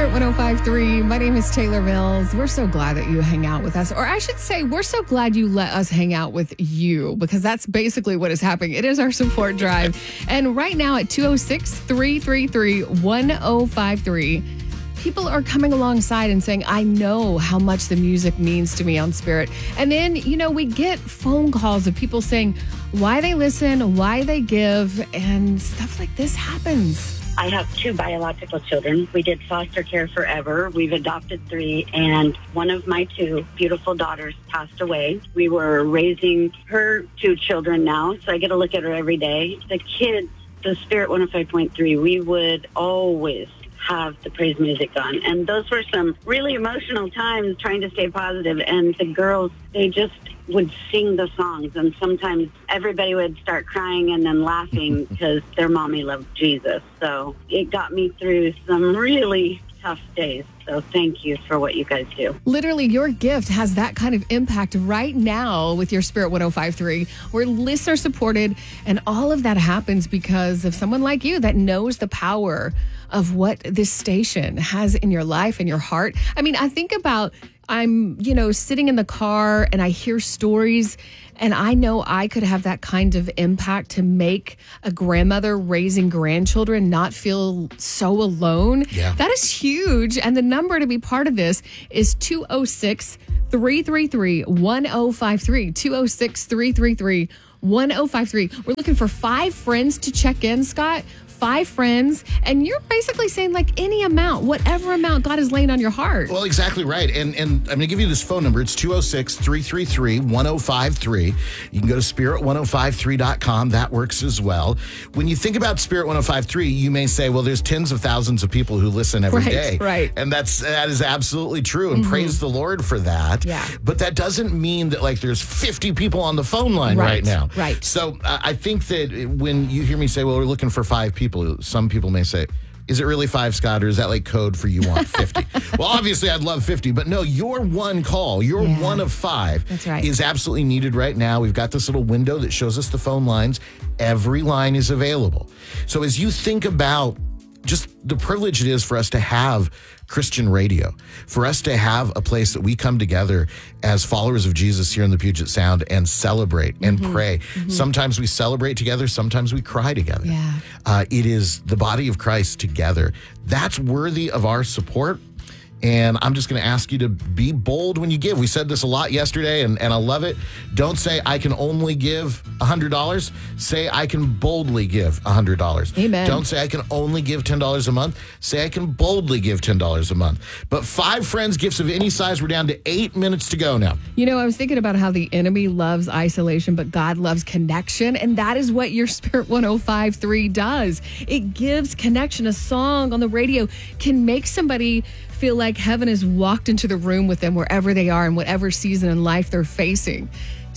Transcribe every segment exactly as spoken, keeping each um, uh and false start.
Spirit one oh five point three. My name is Taylor Mills. We're so glad that you hang out with us. Or I should say, we're so glad you let us hang out with you, because that's basically what is happening. It is our support drive. And right now at two oh six, three three three, one oh five three, people are coming alongside and saying, I know how much the music means to me on Spirit. And then, you know, we get phone calls of people saying why they listen, why they give, and stuff like this happens. I have two biological children. We did foster care forever. We've adopted three, and one of my two beautiful daughters passed away. We were raising her two children now, so I get to look at her every day. The kids, the Spirit one oh five point three, we would always have the praise music on. And those were some really emotional times trying to stay positive. And the girls, they just would sing the songs. And sometimes everybody would start crying and then laughing because their mommy loved Jesus. So it got me through some really tough days. So thank you for what you guys do. Literally, your gift has that kind of impact right now with your Spirit one oh five point three. We're listener supported, and all of that happens because of someone like you that knows the power of what this station has in your life and your heart. I mean, I think about, I'm, you know, sitting in the car and I hear stories, and I know I could have that kind of impact to make a grandmother raising grandchildren not feel so alone. Yeah. That is huge. And the number to be part of this is two oh six, three three three, one oh five three. two oh six, three three three, one oh five three. We're looking for five friends to check in, Scott. Five friends, and you're basically saying like any amount, whatever amount God is laying on your heart. Well, exactly right. And and I'm going to give you this phone number. It's two oh six, three three three, one oh five three. You can go to spirit ten fifty-three dot com. That works as well. When you think about Spirit ten fifty-three, you may say, well, there's tens of thousands of people who listen every right, day. Right. And that's that is absolutely true. And mm-hmm. praise the Lord for that. Yeah. But that doesn't mean that like there's fifty people on the phone line right, right now. Right. So uh, I think that when you hear me say, well, we're looking for five people, some people may say, is it really five, Scott, or is that like code for you want fifty? Well, obviously, I'd love fifty, but no, your one call, your yeah. one of five That's right. is absolutely needed right now. We've got this little window that shows us the phone lines. Every line is available. So as you think about just the privilege it is for us to have Christian radio, for us to have a place that we come together as followers of Jesus here in the Puget Sound and celebrate and mm-hmm. pray. Mm-hmm. Sometimes we celebrate together. Sometimes we cry together. Yeah. Uh, it is the body of Christ together. That's worthy of our support. And I'm just going to ask you to be bold when you give. We said this a lot yesterday, and, and I love it. Don't say, I can only give one hundred dollars. Say, I can boldly give one hundred dollars. Amen. Don't say, I can only give ten dollars a month. Say, I can boldly give ten dollars a month. But five friends, gifts of any size. We're down to eight minutes to go now. You know, I was thinking about how the enemy loves isolation, but God loves connection. And that is what your Spirit ten fifty-three does. It gives connection. A song on the radio can make somebody feel like heaven has walked into the room with them wherever they are and whatever season in life they're facing.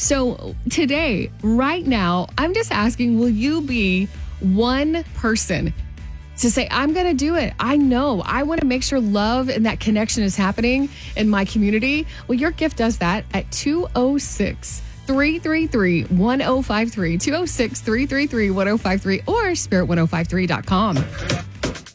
So today, right now, I'm just asking, will you be one person to say, I'm going to do it? I know. I want to make sure love and that connection is happening in my community. Well, your gift does that at two oh six, three three three, one oh five three, two oh six, three three three, one oh five three, or spirit ten fifty-three dot com.